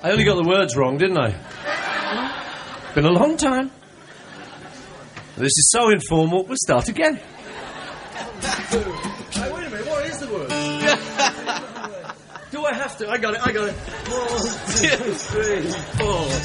I only got the words wrong, didn't I? Been a long time. This is so informal, we'll start again. Hey, wait a minute, what is the word? Do I have to? I got it. 1, 2, 3, 4.